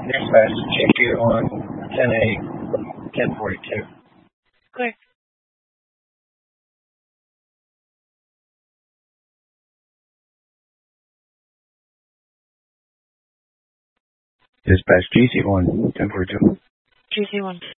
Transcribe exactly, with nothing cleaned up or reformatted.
Dispatch, check you on ten A, ten forty-two. Clear. Dispatch G C one, ten forty-two. G C one.